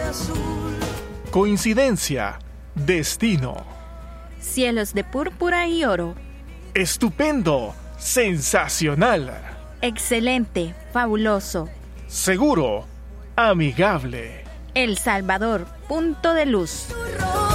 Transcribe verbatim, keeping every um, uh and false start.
Coincidencia, destino. Cielos de púrpura y oro. Estupendo, sensacional. Excelente, fabuloso. Seguro, amigable. El Salvador, punto de luz.